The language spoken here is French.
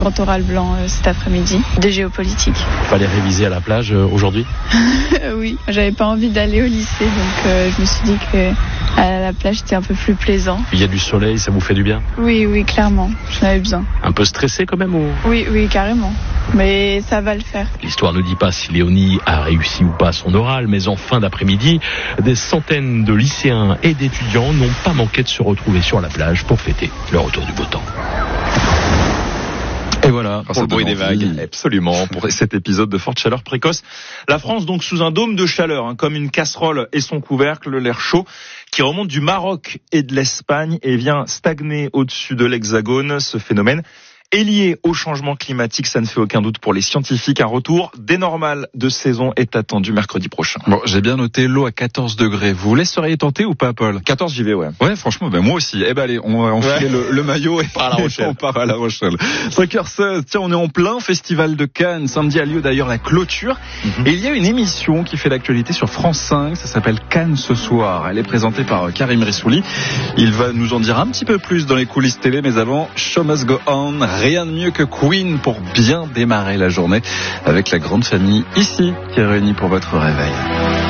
grand oral blanc cet après-midi de géopolitique. Fallait réviser à la plage aujourd'hui? Oui, j'avais pas envie d'aller au lycée, donc je me suis dit que à la plage c'était un peu plus plaisant. Il y a du soleil, ça vous fait du bien? Oui, clairement, j'en avais besoin. Un peu stressé quand même ou... Oui, carrément, mais ça va le faire. L'histoire ne dit pas si Léonie a réussi ou pas son oral, mais en fin d'après-midi, des centaines de lycéens et d'étudiants n'ont pas manqué de se retrouver sur la plage pour fêter le retour du beau temps. Et voilà, pour le bruit des vagues, absolument, pour cet épisode de forte chaleur précoce. La France donc sous un dôme de chaleur, comme une casserole et son couvercle, l'air chaud qui remonte du Maroc et de l'Espagne et vient stagner au-dessus de l'Hexagone. Ce phénomène est lié au changement climatique, ça ne fait aucun doute pour les scientifiques. Un retour des normales de saison est attendu mercredi prochain. Bon, j'ai bien noté l'eau à 14 degrés. Vous laisseriez tenter ou pas, Paul? 14, j'y vais, ouais. Ouais, franchement, moi aussi. Allez, on va enfiler le maillot et on part à La Rochelle. 5h16, tiens, on est en plein festival de Cannes. Samedi a lieu d'ailleurs la clôture. Et il y a une émission qui fait l'actualité sur France 5. Ça s'appelle Cannes ce soir. Elle est présentée par Karim Rissouli. Il va nous en dire un petit peu plus dans les coulisses télé. Mais avant, Show Must Go On. Rien de mieux que Queen pour bien démarrer la journée avec la grande famille ici qui est réunie pour votre réveil.